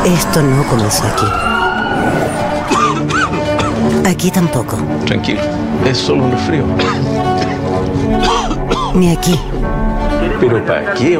Esto no comenzó aquí. Aquí tampoco. Tranquilo, es solo un resfrío. Ni aquí. ¿Pero para qué?